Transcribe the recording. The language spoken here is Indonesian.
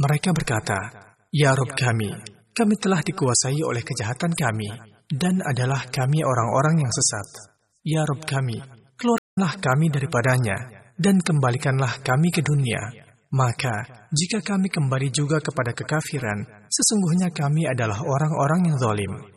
Mereka berkata, "Ya Rabb kami telah dikuasai oleh kejahatan kami, dan adalah kami orang-orang yang sesat. Ya Rabb kami, keluarkanlah kami daripadanya, dan kembalikanlah kami ke dunia. Maka, jika kami kembali juga kepada kekafiran, sesungguhnya kami adalah orang-orang yang zalim."